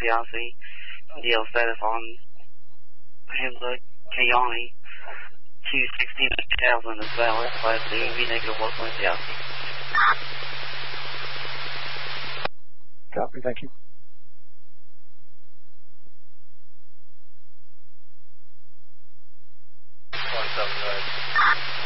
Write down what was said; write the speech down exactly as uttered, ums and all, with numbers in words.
C I C. D L status on Hamza Kayani. Q sixteen thousand is valid. Class D, V negative one point C I C. Copy, thank you. twenty-seven, right.